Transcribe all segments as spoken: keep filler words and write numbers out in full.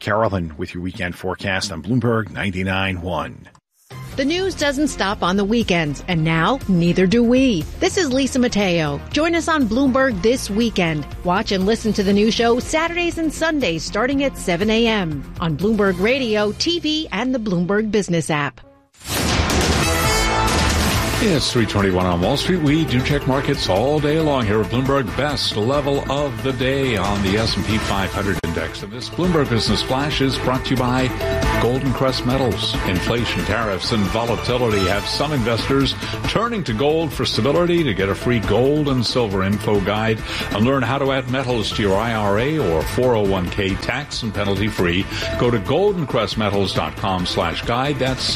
Carolyn with your weekend forecast on Bloomberg ninety-nine point one. The news doesn't stop on the weekends, and now neither do we. This is Lisa Mateo. Join us on Bloomberg this weekend. Watch and listen to the new show Saturdays and Sundays starting at seven a.m. on Bloomberg Radio, T V, and the Bloomberg Business app. It's three twenty-one on Wall Street. We do check markets all day long here at Bloomberg. Best level of the day on the S and P five hundred index. And this Bloomberg Business Flash is brought to you by Golden Crest Metals. Inflation, tariffs, and volatility have some investors turning to gold for stability. To get a free gold and silver info guide and learn how to add metals to your I R A or four oh one k tax and penalty free, go to goldencrestmetals.com slash guide. That's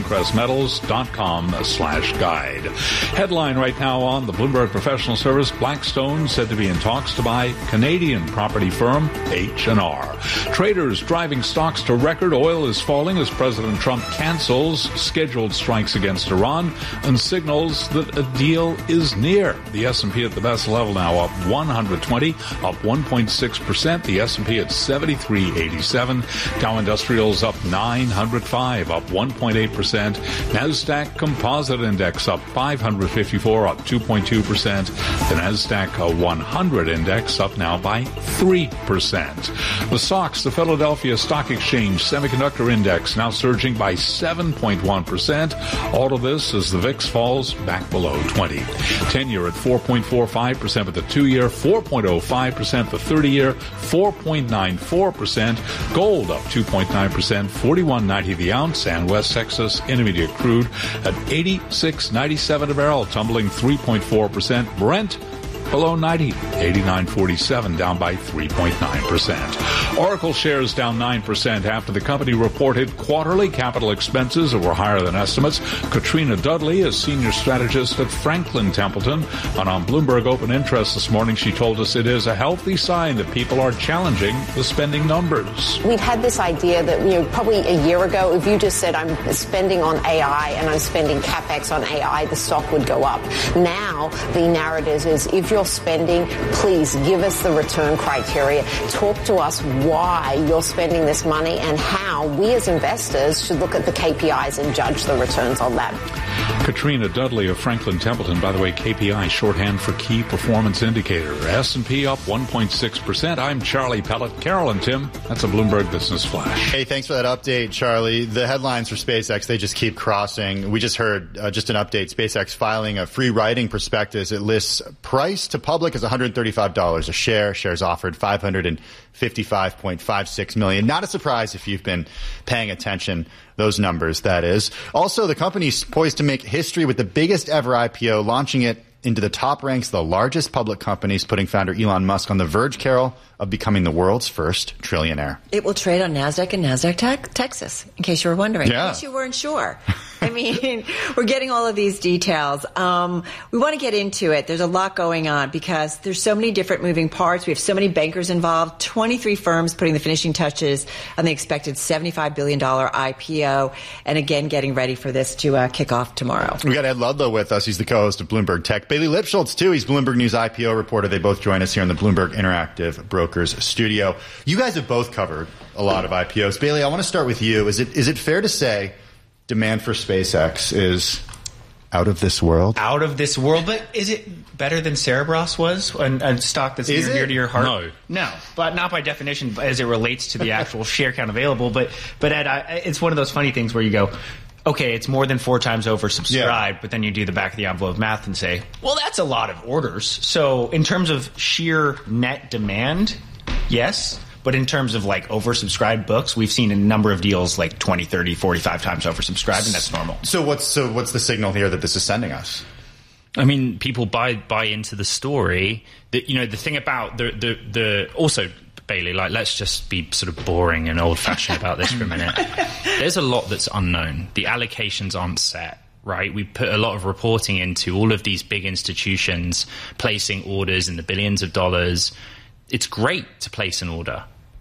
goldencrestmetals.com slash guide. Headline right now on the Bloomberg Professional Service: Blackstone said to be in talks to buy Canadian property firm H and R. Traders driving stocks to record. Oil is falling as President Trump cancels scheduled strikes against Iran and signals that a deal is near. The S and P at the best level now, up one hundred twenty, up one point six percent. The S and P at seventy-three eighty-seven. Dow Industrials up nine hundred five, up one point eight percent. NASDAQ Composite Index up five hundred fifty-four, up two point two percent. The NASDAQ one hundred Index up now by three percent. The S O X, the Philadelphia Stock Exchange Semiconductor Index, now surging by seven point one percent. All of this as the V I X falls back below twenty. ten-year at four point four five percent, but the two-year four point oh five percent, the thirty-year four point nine four percent. Gold up two point nine percent, forty-one ninety the ounce, and West Texas Intermediate crude at eighty-six ninety-seven a barrel, tumbling three point four percent. Brent below ninety, eighty-nine forty-seven, down by three point nine percent. Oracle shares down nine percent after the company reported quarterly capital expenses that were higher than estimates. Katrina Dudley is senior strategist at Franklin Templeton, and on Bloomberg Open Interest this morning, she told us it is a healthy sign that people are challenging the spending numbers. We'd had this idea that, you know, probably a year ago, if you just said I'm spending on A I and I'm spending CapEx on A I, the stock would go up. Now the narrative is, if you're spending, please give us the return criteria. Talk to us why you're spending this money and how we as investors should look at the K P Is and judge the returns on that. Katrina Dudley of Franklin Templeton. By the way, K P I, shorthand for Key Performance Indicator. S and P up one point six percent. I'm Charlie Pellet. Carol and Tim, that's a Bloomberg Business Flash. Hey, thanks for that update, Charlie. The headlines for SpaceX, they just keep crossing. We just heard uh, just an update. SpaceX filing a free writing prospectus. It lists price to public as one hundred thirty-five dollars a share. Shares offered five hundred fifty-five point five six million dollars. Not a surprise if you've been paying attention. Those numbers, that is. Also, the company's poised to make history with the biggest ever I P O, launching it into the top ranks of the largest public companies, putting founder Elon Musk on the verge, Carol, of becoming the world's first trillionaire. It will trade on NASDAQ and NASDAQ te- Texas, in case you were wondering. Yeah. In case you weren't sure. I mean, we're getting all of these details. Um, we want to get into it. There's a lot going on because there's so many different moving parts. We have so many bankers involved, twenty-three firms putting the finishing touches on the expected seventy-five billion dollars I P O, and again, getting ready for this to uh, kick off tomorrow. We got Ed Ludlow with us. He's the co-host of Bloomberg Tech. Bailey Lipschultz, too. He's Bloomberg News I P O reporter. They both join us here in the Bloomberg Interactive Brokers studio. You guys have both covered a lot of I P Os. Bailey, I want to start with you. Is it is it fair to say demand for SpaceX is out of this world? Out of this world, but is it better than Cerebras was, a, a stock that's is near, near to your heart? No. No, but not by definition as it relates to the actual share count available. But, but Ed, I, it's one of those funny things where you go, okay, it's more than four times oversubscribed, yeah. But then you do the back of the envelope math and say, well, that's a lot of orders. So in terms of sheer net demand, yes. But in terms of like oversubscribed books, we've seen a number of deals like twenty, thirty, forty-five times oversubscribed, and that's normal. So what's so what's the signal here that this is sending us? I mean, people buy buy into the story. That, you know, the thing about the the the also, Bailey, like, let's just be sort of boring and old fashioned about this for a minute. There's a lot that's unknown. The allocations aren't set. Right, we put a lot of reporting into all of these big institutions placing orders in the billions of dollars. It's great to place an order,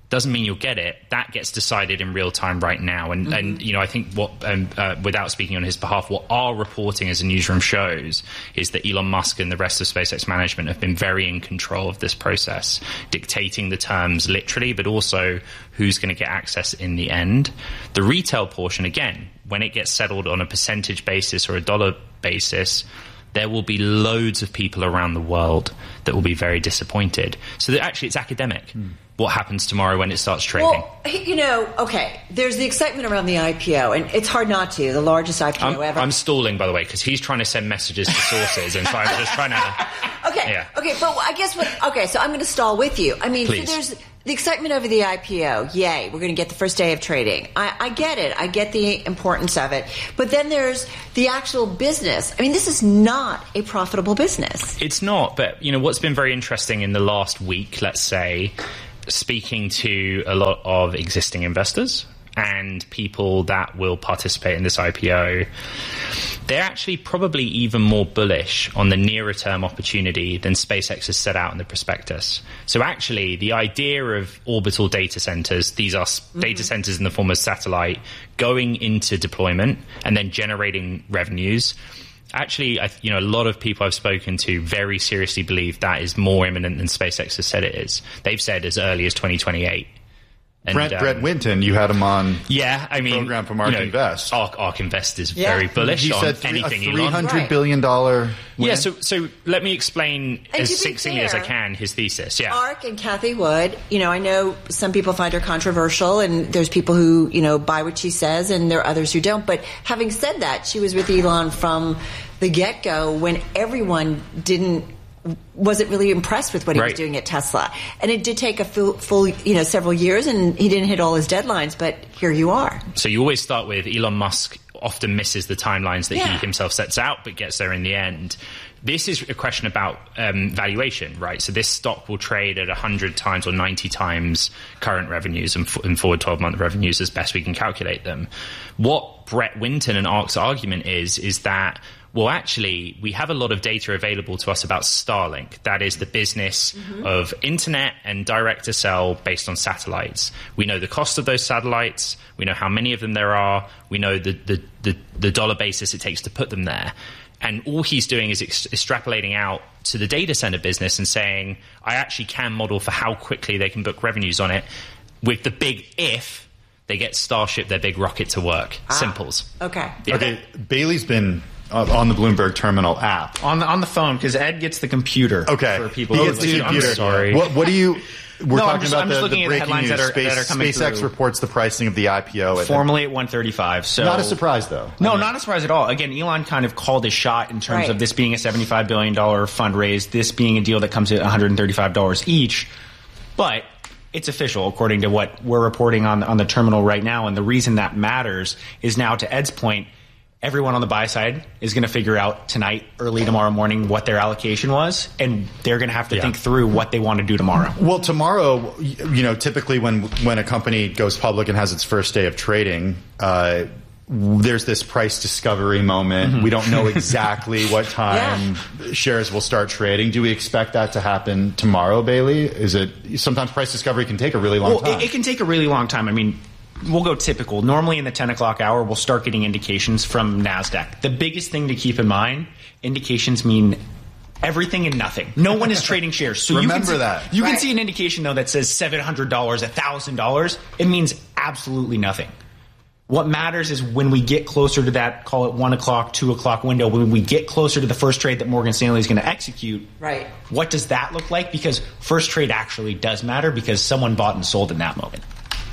doesn't mean you'll get it. That gets decided in real time right now. And, mm-hmm. and you know, I think what, um, uh, without speaking on his behalf, what our reporting as a newsroom shows is that Elon Musk and the rest of SpaceX management have been very in control of this process, dictating the terms literally, but also who's going to get access in the end. The retail portion, again, when it gets settled on a percentage basis or a dollar basis, there will be loads of people around the world that will be very disappointed. So that actually it's academic. Mm. What happens tomorrow when it starts trading? Well, you know, okay, there's the excitement around the I P O, and it's hard not to. The largest I P O I'm, ever. I'm stalling, by the way, because he's trying to send messages to sources, and so I'm just trying to... Okay, yeah. okay, but I guess what... Okay, so I'm going to stall with you. I mean, so there's the excitement over the I P O. Yay, we're going to get the first day of trading. I, I get it. I get the importance of it. But then there's the actual business. I mean, this is not a profitable business. It's not, but, you know, what's been very interesting in the last week, let's say... speaking to a lot of existing investors and people that will participate in this I P O, they're actually probably even more bullish on the nearer term opportunity than SpaceX has set out in the prospectus. So actually, the idea of orbital data centers, these are mm-hmm. data centers in the form of satellite, going into deployment and then generating revenues. Actually, I, you know, a lot of people I've spoken to very seriously believe that is more imminent than SpaceX has said it is. They've said as early as twenty twenty-eight. And, Brett, um, Brett Winton, you had him on. Yeah, I mean, program from ARK you know, Invest. ARK, ARK Invest is yeah. very bullish he on said three, anything a three hundred Elon. billion dollars win. Yeah, so so let me explain and as succinctly as I can his thesis. Yeah, ARK and Cathie Wood, you know, I know some people find her controversial, and there's people who, you know, buy what she says, and there are others who don't. But having said that, she was with Elon from the get-go when everyone didn't wasn't really impressed with what he right. was doing at Tesla. And it did take a full, full, you know, several years, and he didn't hit all his deadlines, but here you are. So you always start with Elon Musk often misses the timelines that yeah. he himself sets out, but gets there in the end. This is a question about um, valuation, right? So this stock will trade at one hundred times or ninety times current revenues and, f- and forward twelve-month revenues as best we can calculate them. What Brett Winton and ARK's argument is, is that well, actually, we have a lot of data available to us about Starlink. That is the business mm-hmm. of internet and direct-to-cell based on satellites. We know the cost of those satellites. We know how many of them there are. We know the, the, the, the dollar basis it takes to put them there. And all he's doing is ex- extrapolating out to the data center business and saying, I actually can model for how quickly they can book revenues on it with the big if they get Starship, their big rocket, to work. Ah, Simples. Okay. Yeah. Okay, Bailey's been... on the Bloomberg Terminal app. On the on the phone, because Ed gets the computer. Okay. For people he who gets the listen. computer. I'm sorry. What, what do you... We're no, talking I'm just, about I'm just the, looking the at the breaking headlines news. that are, Space, that are coming SpaceX through. reports the pricing of the I P O. At Formally at one thirty-five. So not a surprise, though. No, I mean, not a surprise at all. Again, Elon kind of called his shot in terms right. of this being a seventy-five billion dollars fundraise, this being a deal that comes at one hundred thirty-five dollars each. But it's official, according to what we're reporting on, on the terminal right now. And the reason that matters is now, to Ed's point, everyone on the buy side is going to figure out tonight, early tomorrow morning, what their allocation was, and they're going to have to yeah. think through what they want to do tomorrow. Well, tomorrow, you know, typically when when a company goes public and has its first day of trading, uh, there's this price discovery moment. Mm-hmm. We don't know exactly what time yeah. shares will start trading. Do we expect that to happen tomorrow, Bailey? Is it sometimes price discovery can take a really long well, time? It, it can take a really long time. I mean, we'll go typical. Normally in the ten o'clock hour, we'll start getting indications from NASDAQ. The biggest thing to keep in mind, indications mean everything and nothing. No one is trading shares. So Remember you can see, that. You right. can see an indication, though, that says seven hundred dollars, one thousand dollars. It means absolutely nothing. What matters is when we get closer to that, call it one o'clock, two o'clock window, when we get closer to the first trade that Morgan Stanley is going to execute, right. what does that look like? Because first trade actually does matter because someone bought and sold in that moment.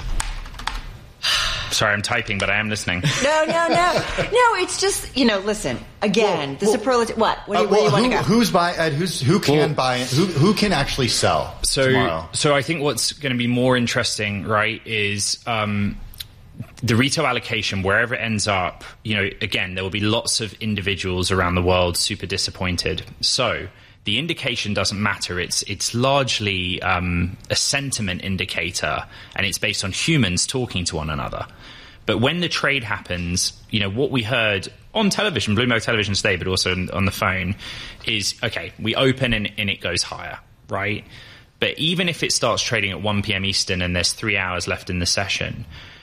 Sorry, I'm typing, but I am listening. No, no, no. No, it's just, you know, listen, again, well, the well, superlative, what? What do you, uh, well, where do you who, want to go? Who's buy, Ed, who's, who can well, buy, who, who can actually sell so, tomorrow? So I think what's going to be more interesting, right, is um, the retail allocation, wherever it ends up. You know, again, there will be lots of individuals around the world super disappointed. So the indication doesn't matter. It's it's largely um, a sentiment indicator, and it's based on humans talking to one another. But when the trade happens, you know, what we heard on television, Bloomberg Television today, but also on the phone, is, okay, we open and, and it goes higher, right? But even if it starts trading at one p.m. Eastern and there's three hours left in the session,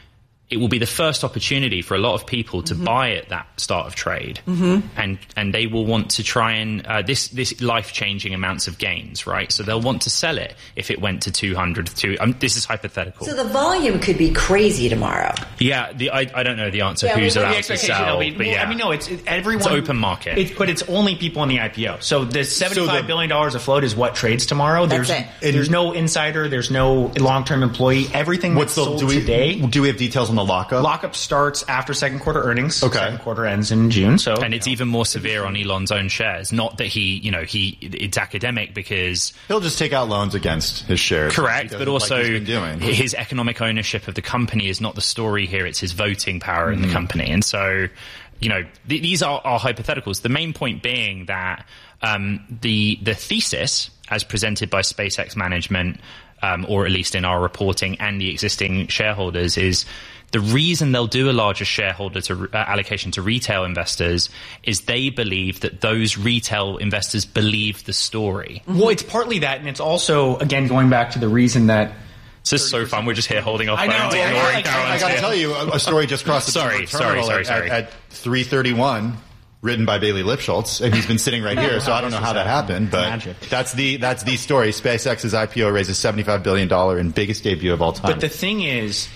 it will be the first opportunity for a lot of people to mm-hmm. buy at that start of trade, mm-hmm. and and they will want to try and uh, this this life changing amounts of gains, right? So they'll want to sell it if it went to two hundred. To um, this is hypothetical. So the volume could be crazy tomorrow. Yeah, the, I I don't know the answer. Yeah, who's well, allowed to sell? Be, but well, yeah, I mean, no, it's it, everyone. It's open market, it's, but it's only people in the I P O. So the seventy-five so the, billion dollars afloat is what trades tomorrow. That's There's it. there's no insider. There's no long term employee. Everything what's that's the, sold do we, today. Do we have details on the lockup? Lockup starts after second quarter earnings. Okay. Second quarter ends in June. So and it's even more severe on Elon's own shares. Not that he, you know, he it's academic because he'll just take out loans against his shares. Correct, but also like he's been doing. his economic ownership of the company is not the story here. It's his voting power mm-hmm. in the company, and so you know th- these are, are hypotheticals. The main point being that um, the the thesis, as presented by SpaceX management, um, or at least in our reporting and the existing shareholders, is the reason they'll do a larger shareholder to, uh, allocation to retail investors is they believe that those retail investors believe the story. Well, it's partly that, and it's also, again, going back to the reason that It's just so fun. We're just here holding our I phones. know, yeah, ignoring I- I- Caroline's I got to here. tell you, a, a story just crossed the Sorry, terminal sorry, sorry, at, sorry. at, at three thirty-one. Written by Bailey Lipschultz, and he's been sitting right here, so I don't know how that happened, but Magic. that's the that's the story. SpaceX's I P O raises seventy-five billion dollars in biggest debut of all time. But the thing is,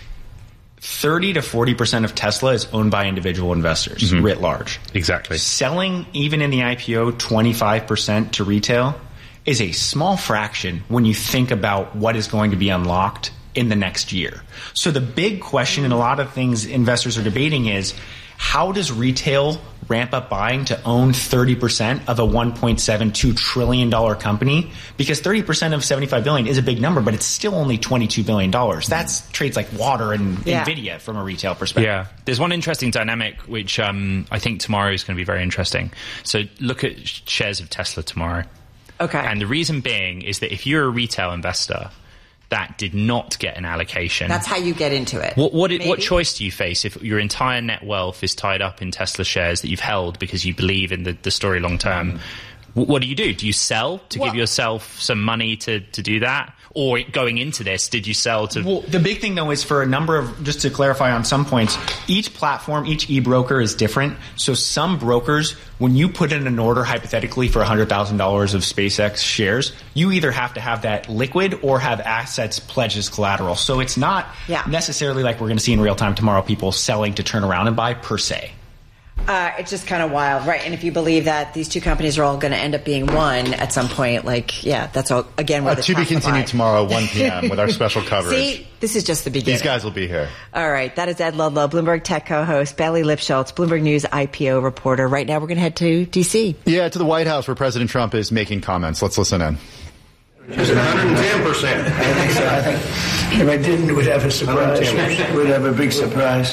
thirty to forty percent of Tesla is owned by individual investors, Mm-hmm. writ large. Exactly. Selling, even in the I P O, twenty-five percent to retail is a small fraction when you think about what is going to be unlocked in the next year. So the big question, and a lot of things investors are debating, is how does retail ramp up buying to own thirty percent of a one point seven two trillion dollars company? Because thirty percent of seventy-five billion dollars is a big number, but it's still only twenty-two billion dollars. That's trades like water and Yeah. NVIDIA from a retail perspective. Yeah. There's one interesting dynamic which um, I think tomorrow is going to be very interesting. So look at sh- shares of Tesla tomorrow. Okay. And the reason being is that if you're a retail investor that did not get an allocation, That's how you get into it. What what, Maybe. what choice do you face if your entire net wealth is tied up in Tesla shares that you've held because you believe in the, the story long term? Mm. W- what do you do? Do you sell to Well- give yourself some money to, to do that? Or going into this, did you sell to... Well, the big thing, though, is for a number of, just to clarify on some points, each platform, each e-broker is different. So some brokers, when you put in an order, hypothetically, for one hundred thousand dollars of SpaceX shares, you either have to have that liquid or have assets pledged as collateral. So it's not Yeah. necessarily like we're going to see in real time tomorrow, people selling to turn around and buy, per se. Uh, it's just kind of wild, right? And if you believe that these two companies are all going to end up being one at some point, like, yeah, that's all, again, where Uh, the to be Tesla continued buy. tomorrow, one p.m. with our special coverage. See, this is just the beginning. These guys will be here. All right, that is Ed Ludlow, Bloomberg Tech co-host, Bailey Lipschultz, Bloomberg News I P O reporter. Right now, we're going to head to D C. Yeah, to the White House where President Trump is making comments. Let's listen in. Just one hundred ten percent. I think so. I think if I didn't, we'd have a surprise. We'd have a big surprise.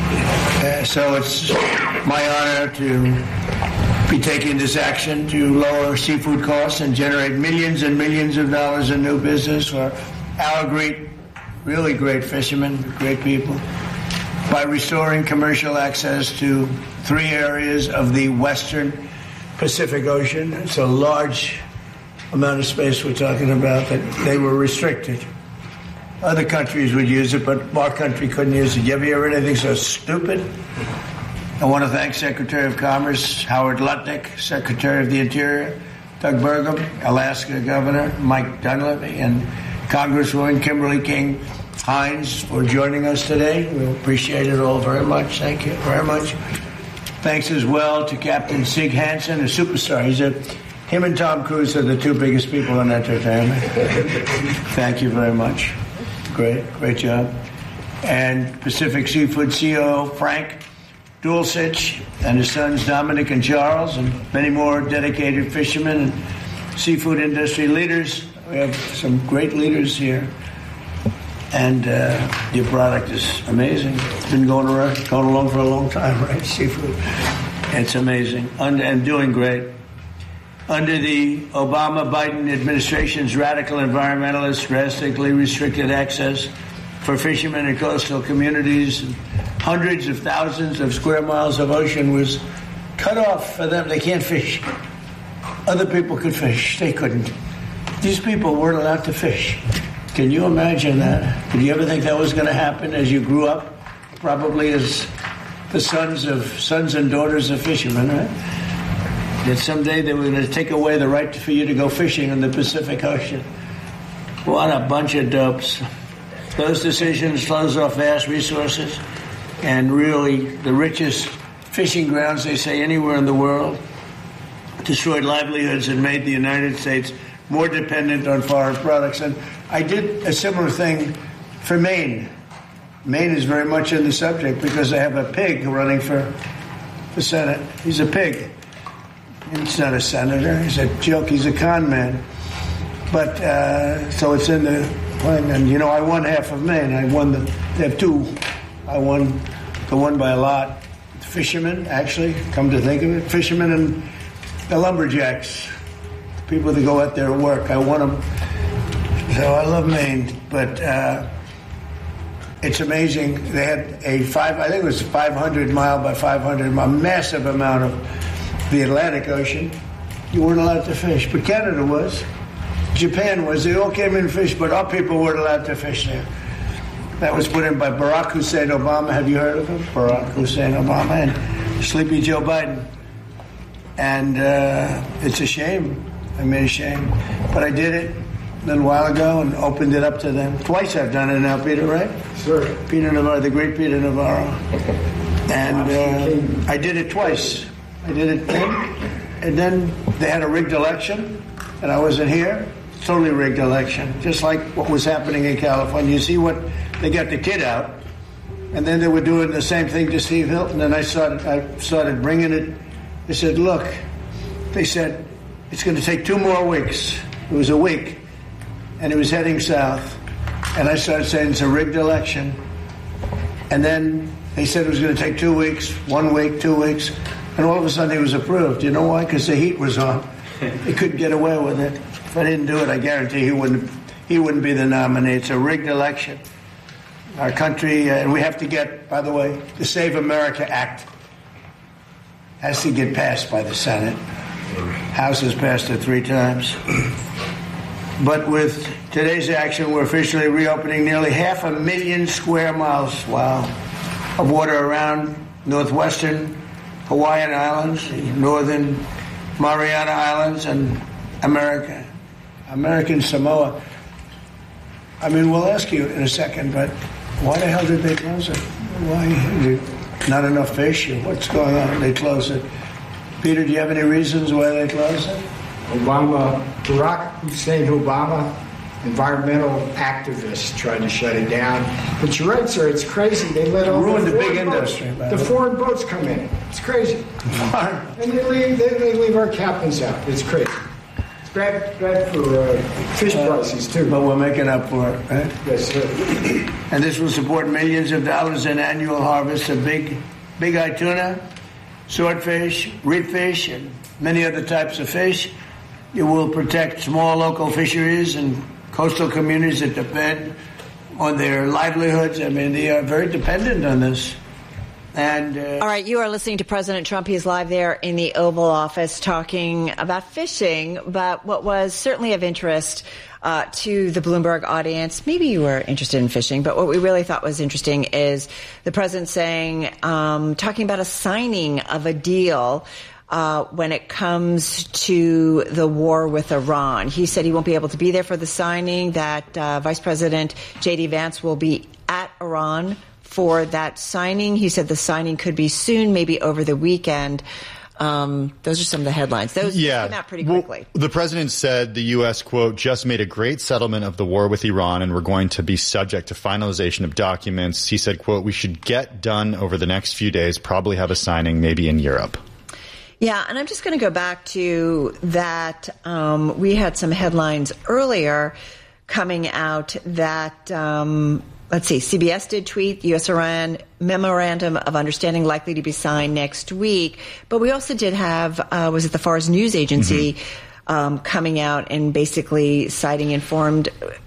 Uh, so it's my honor to be taking this action to lower seafood costs and generate millions and millions of dollars in new business for our great, really great fishermen, great people, by restoring commercial access to three areas of the western Pacific Ocean. It's a large amount of space we're talking about that they were restricted. Other countries would use it, but our country couldn't use it. You ever hear anything so stupid? I want to thank Secretary of Commerce Howard Lutnick, Secretary of the Interior Doug Burgum, Alaska Governor Mike Dunleavy, and Congresswoman Kimberly King Hines for joining us today. We appreciate it all very much. Thank you very much. Thanks as well to Captain Sig Hansen, a superstar. He's a Him and Tom Cruise are the two biggest people in entertainment. Thank you very much. Great, great job. And Pacific Seafood C E O Frank Dulcich and his sons Dominic and Charles, and many more dedicated fishermen and seafood industry leaders. We have some great leaders here. And uh, your product is amazing. It's been going around, going along for a long time, right? Seafood. It's amazing. And, and doing great. Under the Obama-Biden administration's radical environmentalists drastically restricted access for fishermen in coastal communities. Hundreds of thousands of square miles of ocean was cut off for them. They can't fish. Other people could fish. They couldn't. These people weren't allowed to fish. Can you imagine that? Did you ever think that was going to happen as you grew up? Probably as the sons of sons and daughters of fishermen, right? That someday they were going to take away the right for you to go fishing in the Pacific Ocean. What a bunch of dopes. Those decisions close off vast resources and really the richest fishing grounds, they say, anywhere in the world, destroyed livelihoods and made the United States more dependent on foreign products. And I did a similar thing for Maine. Maine is very much in the subject because they have a pig running for the Senate. He's a pig. He's not a senator. He's a joke. He's a con man. But, uh, so it's in the plan. And, you know, I won half of Maine. I won the, they have two. I won the one by a lot. Fishermen, actually, come to think of it. Fishermen and the lumberjacks. People that go out there and work. I won them. So I love Maine. But, uh, it's amazing. They had a five, I think it was a five hundred mile by five hundred mile, massive amount of the Atlantic Ocean. You weren't allowed to fish, but Canada was. Japan was. They all came in and fished, but our people weren't allowed to fish there. That was put in by Barack Hussein Obama. Have you heard of him? Barack Hussein Obama and Sleepy Joe Biden. And uh, it's a shame. I made a shame. But I did it a little while ago and opened it up to them. Twice I've done it now, Peter, right? Sure. Peter Navarro, the great Peter Navarro. And uh, I did it twice. I did it then. And then they had a rigged election, and I wasn't here. Totally rigged election, just like what was happening in California. You see what, they got the kid out, and then they were doing the same thing to Steve Hilton, and I started, I started bringing it. They said, look, they said, it's going to take two more weeks. It was a week. And it was heading south. And I started saying it's a rigged election. And then they said it was going to take two weeks, one week, two weeks. And all of a sudden it was approved. You know why? Because the heat was on. They couldn't get away with it. If I didn't do it, I guarantee he wouldn't, he wouldn't be the nominee. It's a rigged election. Our country, uh, and we have to get, by the way, the Save America Act has to get passed by the Senate. House has passed it three times. But with today's action, we're officially reopening nearly half a million square miles, wow, of water around northwestern Hawaiian Islands, northern Mariana Islands, and America, American Samoa. I mean, we'll ask you in a second, but why the hell did they close it? Why? Not enough fish? What's going on? They closed it. Peter, do you have any reasons why they closed it? Obama, Barack Hussein Obama, environmental activists tried to shut it down. But you're right, sir, it's crazy. They let all ruined the, the big boats, industry. The foreign boats come in. It's crazy. And they leave, they, they leave our captains out. It's crazy. It's bad, bad for uh, fish uh, prices, too. But we're making up for it, right? Yes, sir. And this will support millions of dollars in annual harvests of big, big-eye tuna, swordfish, reedfish, and many other types of fish. It will protect small local fisheries and coastal communities that depend on their livelihoods. I mean, they are very dependent on this. And uh, all right, you are listening to President Trump. He's live there in the Oval Office talking about fishing. But what was certainly of interest uh, to the Bloomberg audience, maybe you were interested in fishing, but what we really thought was interesting is the president saying, um, talking about a signing of a deal Uh, when it comes to the war with Iran. He said he won't be able to be there for the signing, that uh, Vice President J D. Vance will be at Iran for that signing. He said the signing could be soon, maybe over the weekend. Um, those are some of the headlines. Those yeah. came out pretty quickly. Well, the president said the U S, quote, just made a great settlement of the war with Iran and we're going to be subject to finalization of documents. He said, quote, we should get done over the next few days, probably have a signing maybe in Europe. Yeah, and I'm just going to go back to that. Um, we had some headlines earlier coming out that, um, let's see, C B S did tweet U S Iran memorandum of understanding likely to be signed next week. But we also did have, uh, was it the Fars News Agency mm-hmm. um, coming out and basically citing informed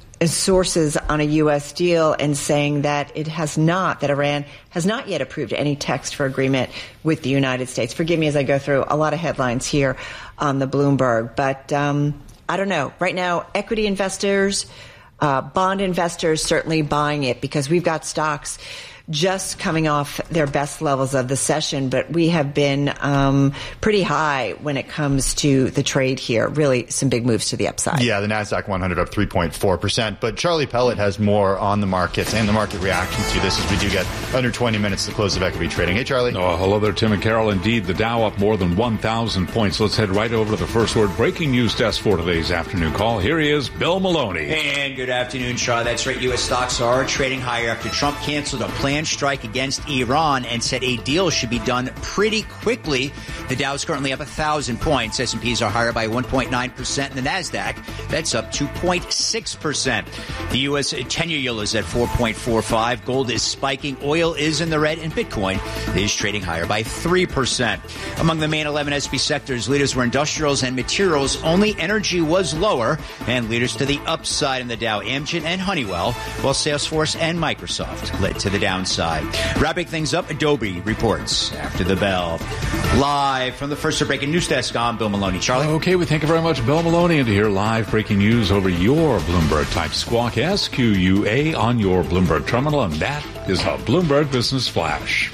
sources on a U S deal and saying that it has not, that Iran has not yet approved any text for agreement with the United States. Forgive me as I go through a lot of headlines here on the Bloomberg. But um, I don't know. Right now, equity investors, uh, bond investors certainly buying it because we've got stocks just coming off their best levels of the session, but we have been um, pretty high when it comes to the trade here. Really some big moves to the upside. Yeah, the NASDAQ one hundred up three point four percent. But Charlie Pellet has more on the markets and the market reaction to this as we do get under twenty minutes to close of equity trading. Hey, Charlie. Oh, hello there, Tim and Carol. Indeed, the Dow up more than one thousand points. Let's head right over to the first word breaking news desk for today's afternoon call. Here he is, Bill Maloney. And good afternoon, Shaw. That's right. U S stocks are trading higher after Trump canceled a planned strike against Iran and said a deal should be done pretty quickly. The Dow is currently up one thousand points. S and Ps are higher by one point nine percent. And the NASDAQ, that's up two point six percent. The U S ten-year yield is at four point four five. Gold is spiking. Oil is in the red. And Bitcoin is trading higher by three percent. Among the main eleven S and P sectors, leaders were industrials and materials. Only energy was lower. And leaders to the upside in the Dow, Amgen and Honeywell, while Salesforce and Microsoft led to the downside. Wrapping things up, Adobe reports after the bell. Live from the first breaking news desk, I'm Bill Maloney. Charlie? Okay, we thank you very much, Bill Maloney, and to hear live breaking news over your Bloomberg type squawk, S Q U A on your Bloomberg terminal, and that is a Bloomberg Business Flash.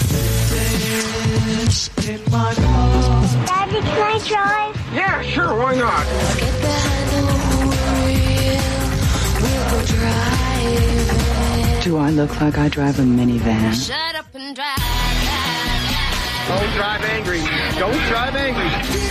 Daddy, can I drive? Yeah, sure, why not? Let's get behind the wheel. We'll go driving. Do I look like I drive a minivan? Shut up and drive. Don't drive angry. Don't drive angry.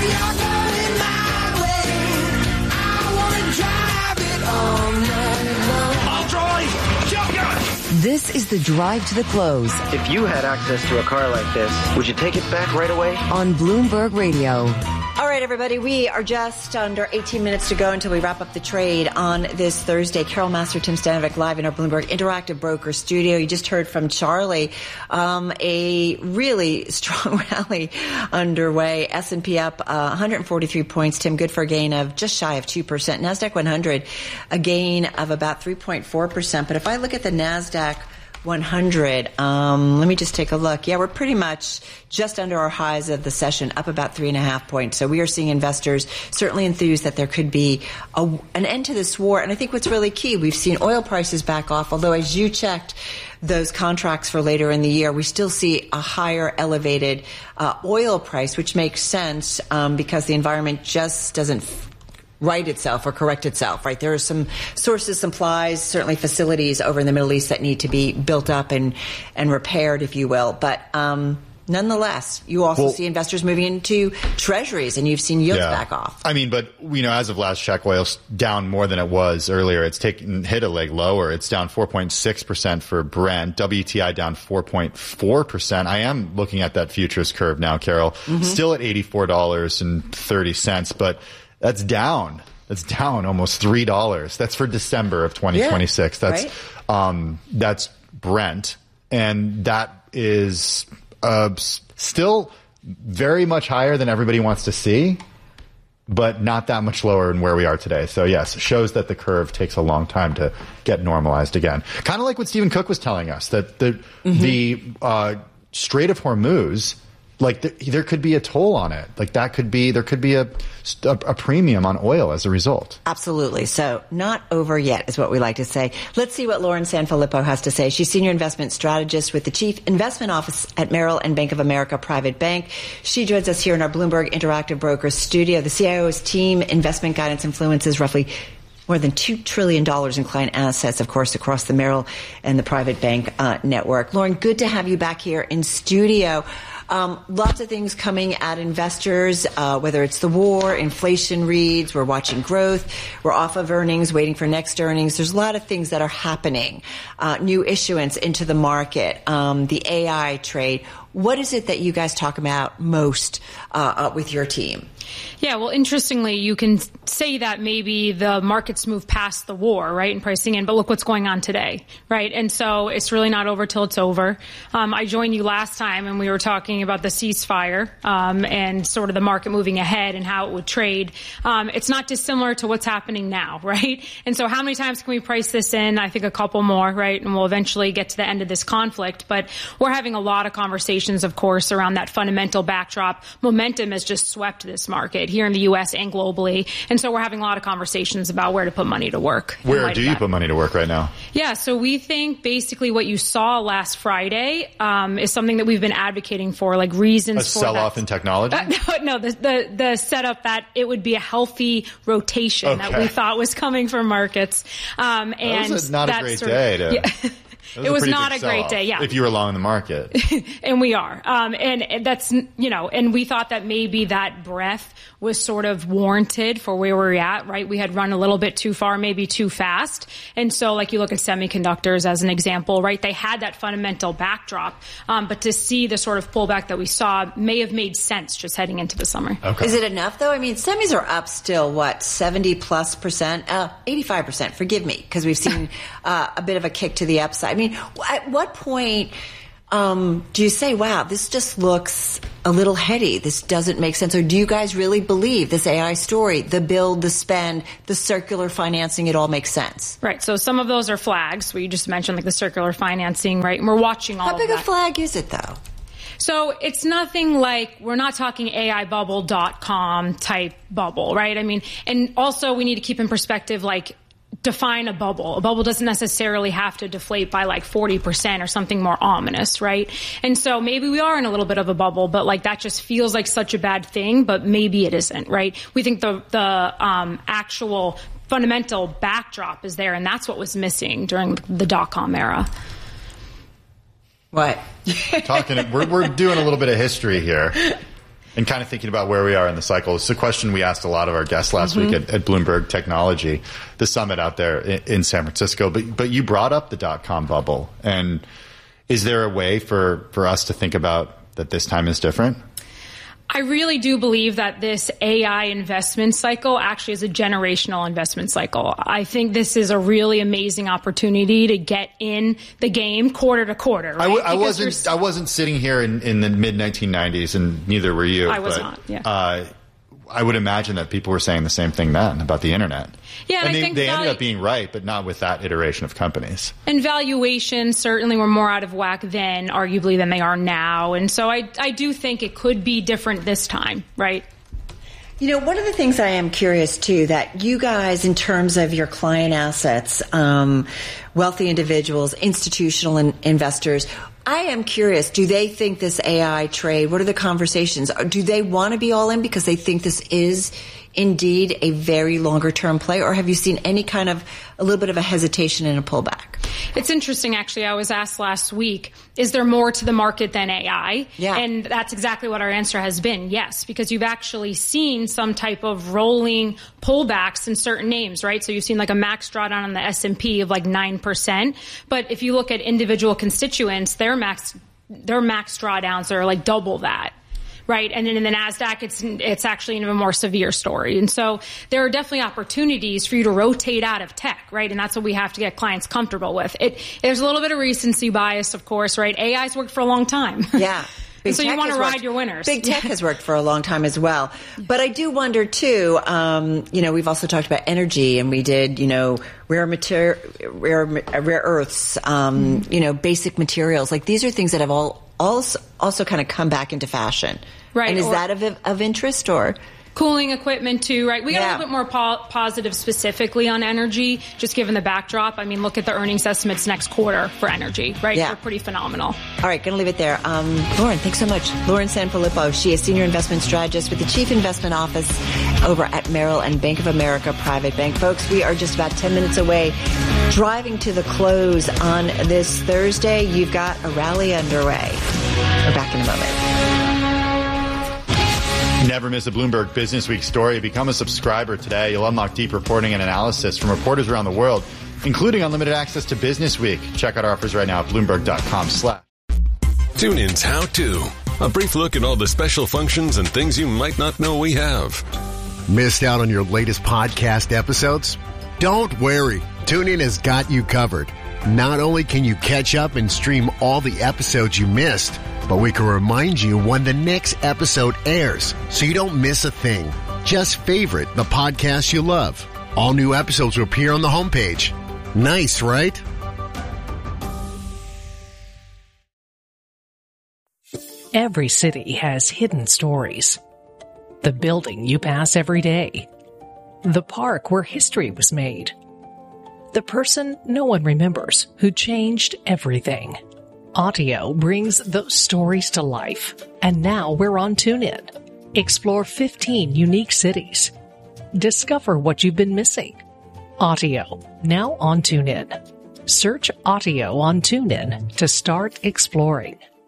I'll drive. Shotgun. This is the drive to the close. If you had access to a car like this, would you take it back right away? On Bloomberg Radio. All right, everybody, we are just under eighteen minutes to go until we wrap up the trade on this Thursday. Carol Master, Tim Stanovic, live in our Bloomberg Interactive Broker studio. You just heard from Charlie. Um, a really strong rally underway. S and P up uh, one hundred forty-three points. Tim, good for a gain of just shy of two percent. NASDAQ one hundred, a gain of about three point four percent. But if I look at the NASDAQ one hundred. Um, let me just take a look. Yeah, we're pretty much just under our highs of the session, up about three and a half points. So we are seeing investors certainly enthused that there could be a, an end to this war. And I think what's really key, we've seen oil prices back off, although as you checked those contracts for later in the year, we still see a higher elevated uh, oil price, which makes sense um, because the environment just doesn't right itself or correct itself, right? There are some sources, supplies, certainly facilities over in the Middle East that need to be built up and, and repaired, if you will. But um, nonetheless, you also well, see investors moving into treasuries, and you've seen yields yeah. back off. I mean, but, you know, as of last check, oil's down more than it was earlier. It's taken hit a leg lower. It's down four point six percent for Brent. W T I down four point four percent. I am looking at that futures curve now, Carol. Mm-hmm. Still at eighty-four dollars and thirty cents, but that's down. That's down almost three dollars. That's for December of twenty twenty-six. Yeah, that's right? um, that's Brent, and that is uh, still very much higher than everybody wants to see, but not that much lower than where we are today. So yes, it shows that the curve takes a long time to get normalized again. Kind of like what Stephen Cook was telling us, that the mm-hmm. the uh, Strait of Hormuz, like th- there could be a toll on it. Like that could be, there could be a, a, a premium on oil as a result. Absolutely. So not over yet is what we like to say. Let's see what Lauren Sanfilippo has to say. She's senior investment strategist with the chief investment office at Merrill and Bank of America Private Bank. She joins us here in our Bloomberg Interactive Brokers studio. The C I O's team investment guidance influences roughly more than two trillion dollars in client assets, of course, across the Merrill and the Private Bank uh, network. Lauren, good to have you back here in studio. Um, lots of things coming at investors, uh, whether it's the war, inflation reads, we're watching growth, we're off of earnings, waiting for next earnings. There's a lot of things that are happening. Uh, new issuance into the market, um, the A I trade. What is it that you guys talk about most uh, uh, with your team? Yeah, well, interestingly, you can say that maybe the markets move past the war, right, and pricing in, but look what's going on today, right? And so it's really not over till it's over. Um, I joined you last time, and we were talking about the ceasefire um, and sort of the market moving ahead and how it would trade. Um, it's not dissimilar to what's happening now, right? And so how many times can we price this in? I think a couple more, right? And we'll eventually get to the end of this conflict. But we're having a lot of conversations conversations, of course, around that fundamental backdrop. Momentum has just swept this market here in the U S and globally. And so we're having a lot of conversations about where to put money to work. Where do you put money to work right now? Yeah, so we think basically what you saw last Friday um, is something that we've been advocating for, like reasons a for sell-off that. in technology? Uh, no, no the, the the setup that it would be a healthy rotation okay. that we thought was coming from markets. Um, and that was a, not a great day. To, yeah. was it a was pretty not big a great sell-off, day, yeah. If you were long in the market. And we are. Um, and, and that's, you know, and we thought that maybe that breadth was sort of warranted for where we're at, right? We had run a little bit too far, maybe too fast. And so, like, you look at semiconductors as an example, right? They had that fundamental backdrop. Um, but to see the sort of pullback that we saw may have made sense just heading into the summer. Okay. Is it enough, though? I mean, semis are up still, what, seventy plus percent? Uh, eighty-five percent, forgive me, because we've seen uh, a bit of a kick to the upside. I mean, at what point um, do you say, wow, this just looks a little heady, this doesn't make sense? Or do you guys really believe this A I story, the build, the spend, the circular financing, it all makes sense? Right. So some of those are flags where you just mentioned, like the circular financing, right? And we're watching all How of big that. a flag is it, though? So it's nothing like, we're not talking A I bubble dot com type bubble, right? I mean, and also we need to keep in perspective, like, define a bubble. A bubble doesn't necessarily have to deflate by like forty percent or something more ominous, right? And so maybe we are in a little bit of a bubble, but like that just feels like such a bad thing, but maybe it isn't, right? We think the, the, um, actual fundamental backdrop is there, and that's what was missing during the dot-com era. What? Talking, we're, we're doing a little bit of history here. And kind of thinking about where we are in the cycle. It's a question we asked a lot of our guests last mm-hmm. week at, at Bloomberg Technology, the summit out there in, in San Francisco. But but you brought up the dot-com bubble. And is there a way for, for us to think about that this time is different? I really do believe that this A I investment cycle actually is a generational investment cycle. I think this is a really amazing opportunity to get in the game quarter to quarter. Right? I, w- I wasn't. I wasn't sitting here in, in the mid nineteen nineties, and neither were you. I was but, not. Yeah. Uh, I would imagine that people were saying the same thing then about the internet. Yeah, and, and I they, think they value- ended up being right, but not with that iteration of companies. And valuations certainly were more out of whack then, arguably, than they are now. And so I, I do think it could be different this time, right? You know, one of the things I am curious, too, that you guys, in terms of your client assets, um, wealthy individuals, institutional in- investors, I am curious, do they think this A I trade, what are the conversations? Do they want to be all in because they think this is indeed a very longer term play, or have you seen any kind of a little bit of a hesitation and a pullback? It's interesting, actually. I was asked last week, is there more to the market than A I? Yeah. And that's exactly what our answer has been, yes, because you've actually seen some type of rolling pullbacks in certain names, right? So you've seen like a max drawdown on the S and P of like nine percent. But if you look at individual constituents, their max, their max drawdowns are like double that. Right. And then in the NASDAQ, it's it's actually an even more severe story. And so there are definitely opportunities for you to rotate out of tech. Right. And that's what we have to get clients comfortable with. It There's a little bit of recency bias, of course. Right. A I's worked for a long time. Yeah. And so you want to ride worked, your winners. Big tech has worked for a long time as well. But I do wonder, too, um, you know, we've also talked about energy, and we did, you know, rare mater- rare, rare earths, um, you know, basic materials. Like, these are things that have all also, also kind of come back into fashion. Right. And is or, that of, of interest, or? Cooling equipment, too, right? We got yeah. a little bit more po- positive specifically on energy, just given the backdrop. I mean, look at the earnings estimates next quarter for energy, right? Yeah. They're pretty phenomenal. All right, going to leave it there. Um, Lauren, thanks so much. Lauren Sanfilippo, she is Senior Investment Strategist with the Chief Investment Office over at Merrill and Bank of America Private Bank. Folks, we are just about ten minutes away, driving to the close on this Thursday. You've got a rally underway. We're back in a moment. Never miss a Bloomberg Business Week story. Become a subscriber today. You'll unlock deep reporting and analysis from reporters around the world, including unlimited access to Business Week. Check out our offers right now at Bloomberg.com slash. TuneIn's How To. A brief look at all the special functions and things you might not know we have. Missed out on your latest podcast episodes? Don't worry. TuneIn has got you covered. Not only can you catch up and stream all the episodes you missed, but we can remind you when the next episode airs so you don't miss a thing. Just favorite the podcast you love. All new episodes will appear on the homepage. Nice, right? Every city has hidden stories. The building you pass every day. The park where history was made. The person no one remembers who changed everything. Audio brings those stories to life. And now we're on TuneIn. Explore fifteen unique cities. Discover what you've been missing. Audio, now on TuneIn. Search Audio on TuneIn to start exploring.